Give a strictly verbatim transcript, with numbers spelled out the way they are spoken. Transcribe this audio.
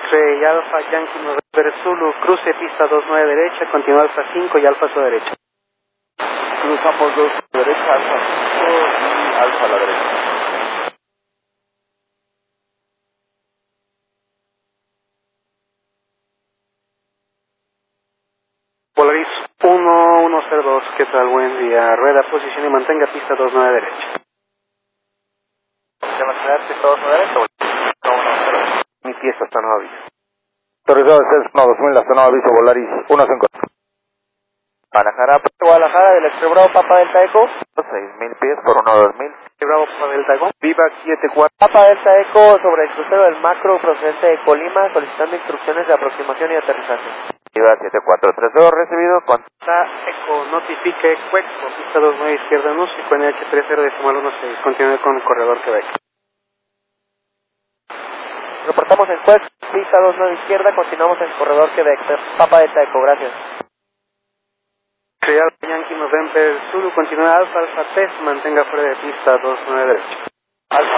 X-Ray, Alfa, Yankee, November, Zulu, cruce pista dos nueve derecha, continúa Alfa cinco y Alfa a su derecha. Cruzamos dos derecha, Alfa cinco y Alfa a la derecha. Polaris uno uno cero dos, ¿qué tal? Buen día. Rueda, posición y mantenga pista dos nueve derecha. ¿Se va a quedar pista dos nueve derecha? No, no, no. Mi pieza está no aviso. Autorizado Cessna dos mil, hasta nuevo aviso, Volaris uno cinco. Guadalajara, Guadalajara, del Extre Bravo, Papa Delta Eco. seis mil pies por uno dos mil. Bravo, Papa Delta Eco. Viva siete cuatro. Papa Delta Eco sobre el crucero del macro procedente de Colima, solicitando instrucciones de aproximación y aterrizaje. Viva siete cuatro tres dos, recibido con... Eco, notifique Cuexo, pista dos nueve izquierda en uso y con H tres cero decimal uno seis. Continúe con el corredor Quebec. Reportamos en Quebec, pista dos nueve izquierda, continuamos en corredor Quebec. Papa Delta Eco, gracias. Real Yankee November Zulu, continúa Alfa Alfa tres, mantenga fuera de pista dos nueve derecha.